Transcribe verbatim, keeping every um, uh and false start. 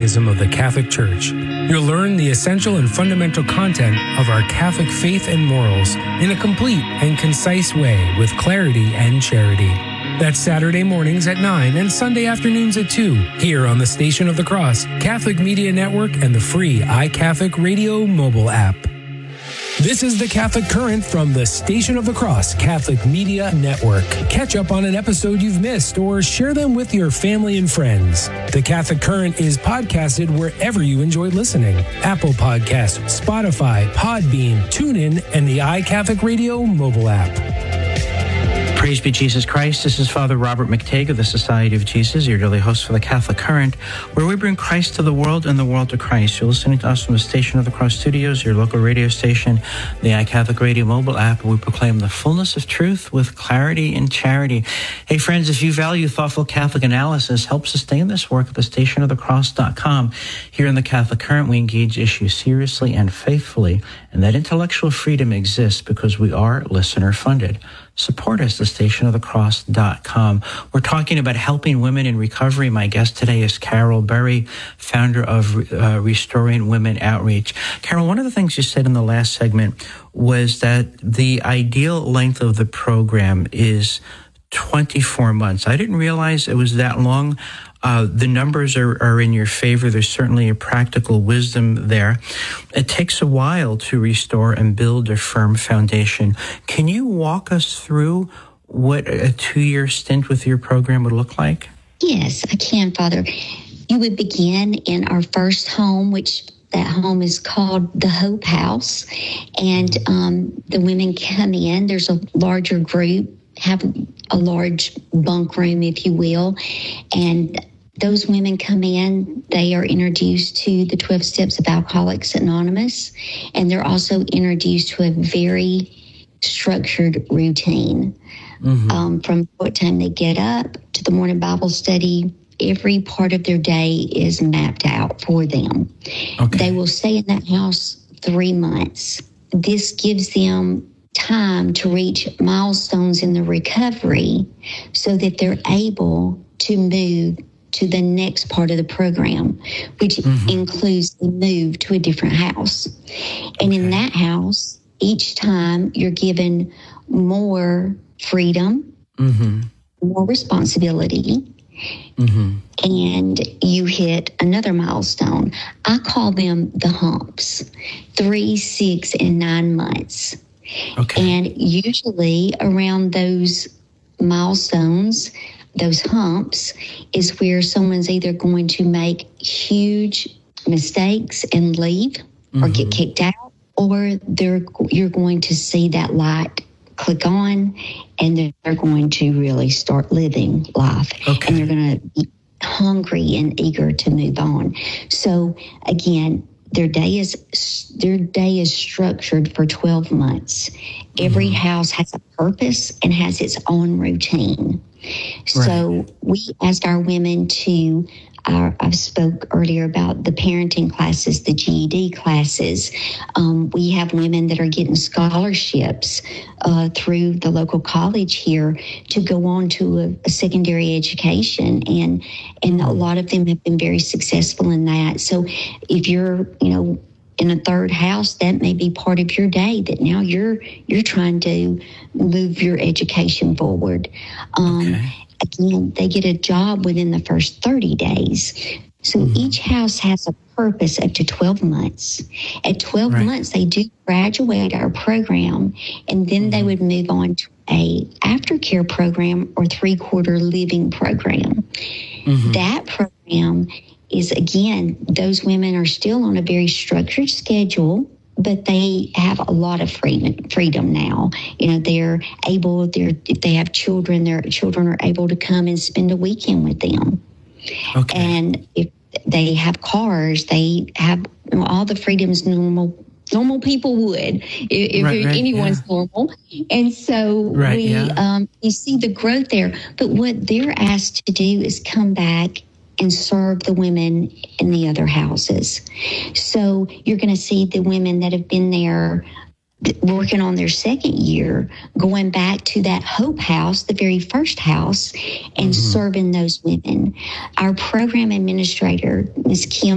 Catechism of the Catholic Church. You'll learn the essential and fundamental content of our Catholic faith and morals in a complete and concise way with clarity and charity. That's Saturday mornings at nine and Sunday afternoons at two, here on the Station of the Cross, Catholic Media Network, and the free iCatholic Radio mobile app. This is the Catholic Current from the Station of the Cross Catholic Media Network. Catch up on an episode you've missed or share them with your family and friends. The Catholic Current is podcasted wherever you enjoy listening. Apple Podcasts, Spotify, Podbean, TuneIn, and the iCatholic Radio mobile app. Praise be Jesus Christ. This is Father Robert McTague of the Society of Jesus, your daily host for the Catholic Current, where we bring Christ to the world and the world to Christ. You're listening to us from the Station of the Cross Studios, your local radio station, the iCatholic Radio mobile app, where we proclaim the fullness of truth with clarity and charity. Hey, friends, if you value thoughtful Catholic analysis, help sustain this work at the station of the cross dot com. Here in the Catholic Current, we engage issues seriously and faithfully, and that intellectual freedom exists because we are listener-funded. Support us, the station of the cross dot com. We're talking about helping women in recovery. My guest today is Carol Berry, founder of uh, Restoring Women Outreach. Carol, one of the things you said in the last segment was that the ideal length of the program is twenty-four months. I didn't realize it was that long. Uh, the numbers are, are in your favor. There's certainly a practical wisdom there. It takes a while to restore and build a firm foundation. Can you walk us through what a two-year stint with your program would look like? Yes, I can, Father. You would begin in our first home, which that home is called the Hope House. And um, the women come in. There's a larger group, have a large bunk room, if you will. And those women come in, they are introduced to the twelve Steps of Alcoholics Anonymous, and they're also introduced to a very structured routine. Mm-hmm. Um, from what time they get up to the morning Bible study, every part of their day is mapped out for them. Okay. They will stay in that house three months. This gives them time to reach milestones in the recovery so that they're able to move to the next part of the program, which mm-hmm. includes the move to a different house. And okay. in that house, each time you're given more freedom, mm-hmm. more responsibility, mm-hmm. and you hit another milestone. I call them the humps, three, six, and nine months. Okay. And usually around those milestones, those humps, is where someone's either going to make huge mistakes and leave mm-hmm. or get kicked out, or they're you're going to see that light click on and they're going to really start living life. Okay. And they're going to be hungry and eager to move on. So again, Their day is their day is structured for twelve months. Every mm-hmm. house has a purpose and has its own routine. Right. So we asked our women to, our, I spoke earlier about the parenting classes, the G E D classes. Um, we have women that are getting scholarships uh, through the local college here to go on to a, a secondary education, and and a lot of them have been very successful in that. So if you're, you know, in a third house, that may be part of your day that now you're you're trying to move your education forward. Um, okay. Again, they get a job within the first thirty days. So mm-hmm. each house has a purpose up to twelve months. At twelve right. months, they do graduate our program, and then mm-hmm. they would move on to a aftercare program or three-quarter living program. Mm-hmm. That program is, again, those women are still on a very structured schedule, but they have a lot of freedom, freedom now. You know, they're able, they're, if they have children, their children are able to come and spend a weekend with them. Okay. And if they have cars, they have, you know, all the freedoms normal normal people would, if, if right, right, anyone's yeah. normal. And so right, we yeah. um, we see the growth there. But what they're asked to do is come back and serve the women in the other houses. So you're going to see the women that have been there working on their second year, going back to that Hope House, the very first house, and mm-hmm. serving those women. Our program administrator, Miz Kim